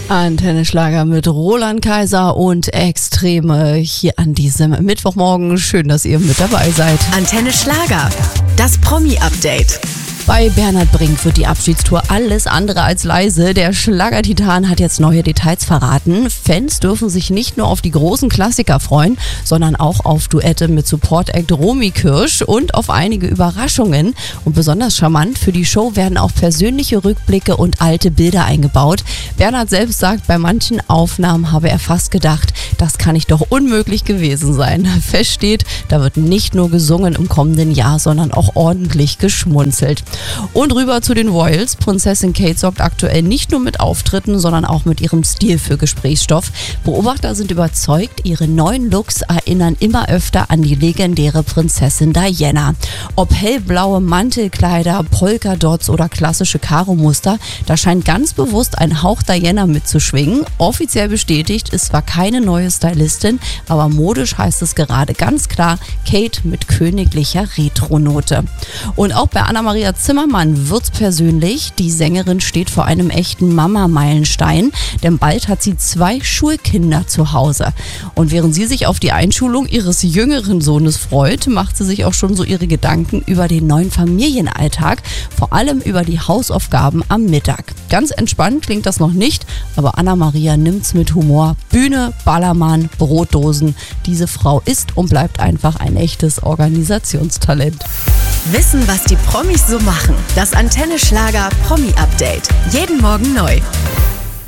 Antenne Schlager mit Roland Kaiser und Extreme hier an diesem Mittwochmorgen. Schön, dass ihr mit dabei seid. Antenne Schlager, das Promi-Update. Bei Bernhard Brink wird die Abschiedstour alles andere als leise. Der Schlagertitan hat jetzt neue Details verraten. Fans dürfen sich nicht nur auf die großen Klassiker freuen, sondern auch auf Duette mit Support-Act Romy Kirsch und auf einige Überraschungen. Und besonders charmant für die Show werden auch persönliche Rückblicke und alte Bilder eingebaut. Bernhard selbst sagt, bei manchen Aufnahmen habe er fast gedacht, das kann ich doch unmöglich gewesen sein. Fest steht, da wird nicht nur gesungen im kommenden Jahr, sondern auch ordentlich geschmunzelt. Und rüber zu den Royals. Prinzessin Kate sorgt aktuell nicht nur mit Auftritten, sondern auch mit ihrem Stil für Gesprächsstoff. Beobachter sind überzeugt, ihre neuen Looks erinnern immer öfter an die legendäre Prinzessin Diana. Ob hellblaue Mantelkleider, Polkadots oder klassische Karo-Muster, da scheint ganz bewusst ein Hauch Diana mitzuschwingen. Offiziell bestätigt ist zwar keine neue Stylistin, aber modisch heißt es gerade ganz klar Kate mit königlicher Retro-Note. Und auch bei Anna-Maria Zimmermann wird's persönlich. Die Sängerin steht vor einem echten Mama-Meilenstein, denn bald hat sie 2 Schulkinder zu Hause. Und während sie sich auf die Einschulung ihres jüngeren Sohnes freut, macht sie sich auch schon so ihre Gedanken über den neuen Familienalltag, vor allem über die Hausaufgaben am Mittag. Ganz entspannt klingt das noch nicht, aber Anna-Maria nimmt's mit Humor. Bühne, Ballermann, Brotdosen. Diese Frau ist und bleibt einfach ein echtes Organisationstalent. Wissen, was die Promis so machen. Das Antenne Schlager Promi-Update. Jeden Morgen neu.